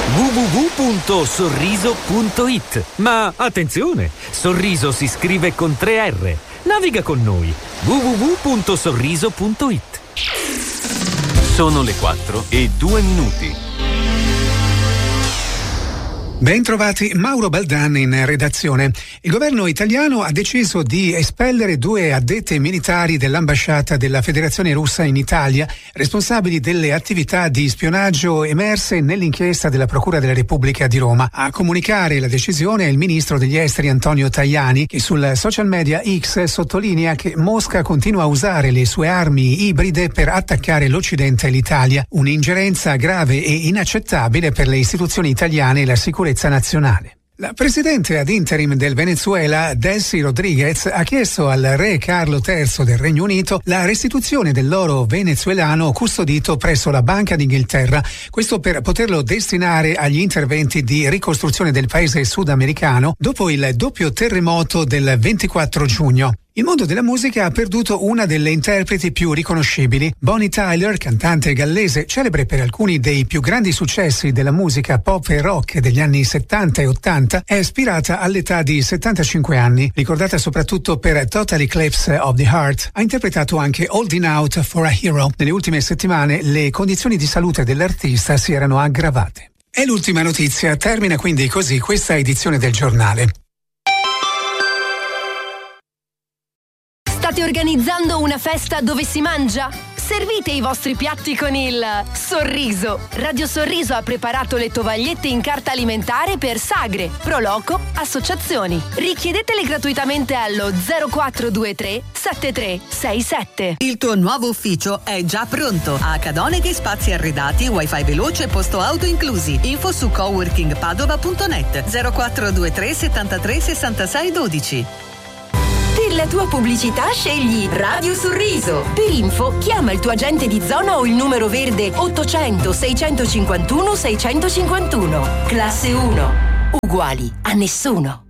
www.sorriso.it. Ma attenzione, Sorriso si scrive con 3 R. Naviga con noi. www.sorriso.it. Sono le 4:02. Ben trovati, Mauro Baldan in redazione. Il governo italiano ha deciso di espellere 2 addette militari dell'ambasciata della Federazione Russa in Italia, responsabili delle attività di spionaggio emerse nell'inchiesta della Procura della Repubblica di Roma. A comunicare la decisione è il ministro degli esteri Antonio Tajani, che sul social media X sottolinea che Mosca continua a usare le sue armi ibride per attaccare l'Occidente e l'Italia, un'ingerenza grave e inaccettabile per le istituzioni italiane e la sicurezza nazionale. La presidente ad interim del Venezuela, Delcy Rodriguez, ha chiesto al re Carlo III del Regno Unito la restituzione dell'oro venezuelano custodito presso la Banca d'Inghilterra, questo per poterlo destinare agli interventi di ricostruzione del paese sudamericano dopo il doppio terremoto del 24 giugno. Il mondo della musica ha perduto una delle interpreti più riconoscibili. Bonnie Tyler, cantante gallese, celebre per alcuni dei più grandi successi della musica pop e rock degli anni 70 e 80, è ispirata all'età di 75 anni. Ricordata soprattutto per Total Eclipse of the Heart, ha interpretato anche Holding Out for a Hero. Nelle ultime settimane le condizioni di salute dell'artista si erano aggravate. È l'ultima notizia, termina quindi così questa edizione del giornale. State organizzando una festa dove si mangia? Servite i vostri piatti con il Sorriso. Radio Sorriso ha preparato le tovagliette in carta alimentare per sagre, proloco, associazioni. Richiedetele gratuitamente allo 0423 7367. Il tuo nuovo ufficio è già pronto. A Cadoneghi spazi arredati, wifi veloce e posto auto inclusi. Info su coworkingpadova.net 0423 73 66 12. Per la tua pubblicità scegli Radio Sorriso. Per info chiama il tuo agente di zona o il numero verde 800 651 651. Classe 1. Uguali a nessuno.